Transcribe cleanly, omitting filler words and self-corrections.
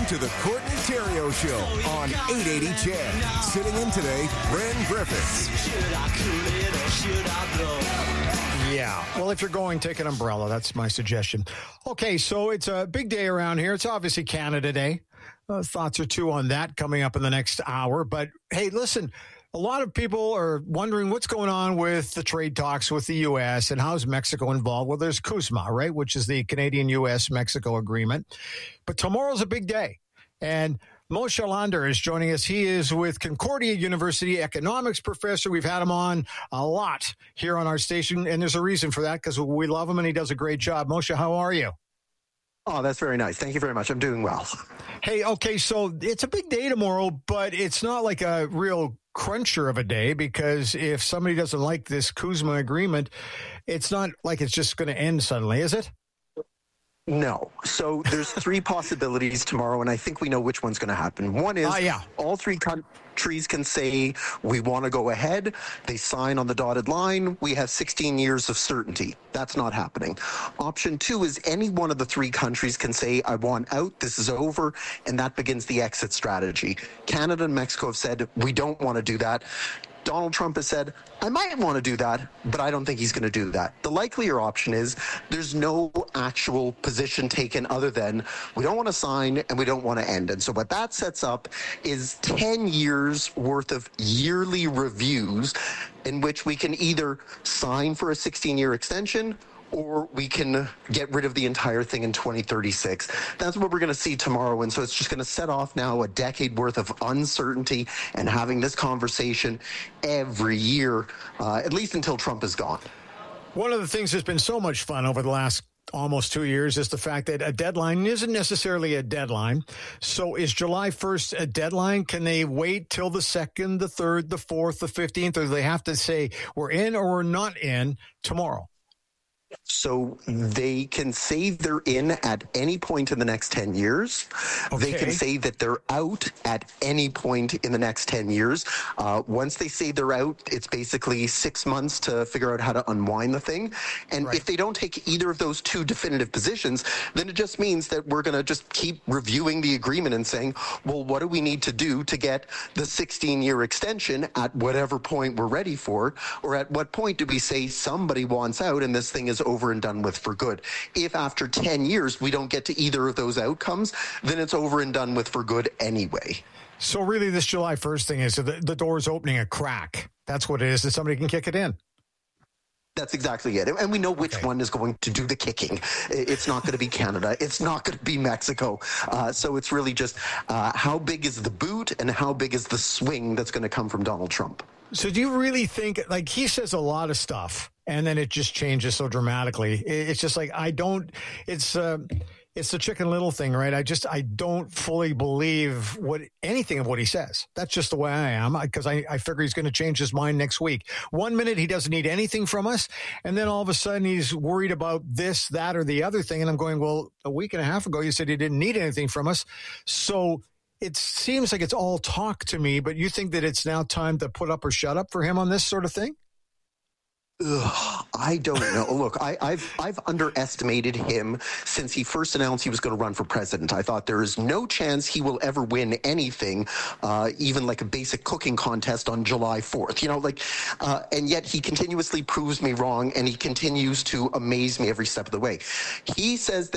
listening to the Courtney Theriault Show on 880 CHED. Sitting in today, Bren Griffiths. Yeah. Well, if you're going, take an umbrella. That's my suggestion. Okay, so it's a big day around here. It's obviously Canada Day. Thoughts or two on that coming up in the next hour. But, hey, listen, a lot of people are wondering what's going on with the trade talks with the U.S. and how's Mexico involved. Well, there's CUSMA, right, which is the Canadian-U.S.-Mexico agreement. But tomorrow's a big day. And Moshe Lander is joining us. He is with Concordia University, economics professor. We've had him on a lot here on our station, and there's a reason for that because we love him and he does a great job. Moshe, how are you? Oh, that's very nice. Thank you very much. I'm doing well. Hey, okay, so it's a big day tomorrow, but it's not like a real cruncher of a day because if somebody doesn't like this CUSMA agreement, it's not like it's just going to end suddenly, is it? No. So there's three possibilities tomorrow, and I think we know which one's going to happen. One is all three countries can say, we want to go ahead. They sign on the dotted line. We have 16 years of certainty. That's not happening. Option two is any one of the three countries can say, I want out. This is over. And that begins the exit strategy. Canada and Mexico have said, we don't want to do that. Donald Trump has said, I might want to do that, but I don't think he's going to do that. The likelier option is there's no actual position taken other than we don't want to sign and we don't want to end. And so what that sets up is 10 years worth of yearly reviews in which we can either sign for a 16-year extension or we can get rid of the entire thing in 2036. That's what we're going to see tomorrow. And so it's just going to set off now a decade worth of uncertainty and having this conversation every year, at least until Trump is gone. One of the things that's been so much fun over the last almost 2 years is the fact that a deadline isn't necessarily a deadline. So is July 1st a deadline? Can they wait till the 2nd, the 3rd, the 4th, the 15th, or do they have to say we're in or we're not in tomorrow? So they can say they're in at any point in the next 10 years. Okay. They can say that they're out at any point in the next 10 years. Once they say they're out, it's basically 6 months to figure out how to unwind the thing. And if they don't take either of those two definitive positions, then it just means that we're going to just keep reviewing the agreement and saying, well, what do we need to do to get the 16-year extension at whatever point we're ready for it? Or at what point do we say somebody wants out and this thing is over and done with for good? If after 10 years we don't get to either of those outcomes, then it's over and done with for good anyway. So really this July 1st thing is the door's opening a crack. That's what it is, that somebody can kick it in. That's exactly it. And we know which one is going to do the kicking. It's not going to be Canada. It's not going to be Mexico. So it's really just how big is the boot and how big is the swing that's going to come from Donald Trump. So do you really think, like, he says a lot of stuff and then it just changes so dramatically? It's just like, it's the Chicken Little thing, right? I don't fully believe anything of what he says. That's just the way I am, because I figure he's going to change his mind next week. 1 minute he doesn't need anything from us, and then all of a sudden he's worried about this, that, or the other thing. And I'm going, well, a week and a half ago you said he didn't need anything from us. So it seems like it's all talk to me, but you think that it's now time to put up or shut up for him on this sort of thing? I don't know. Look, I've underestimated him since he first announced he was going to run for president. I thought there is no chance he will ever win anything, even like a basic cooking contest on July 4th. And yet he continuously proves me wrong, and he continues to amaze me every step of the way. He says that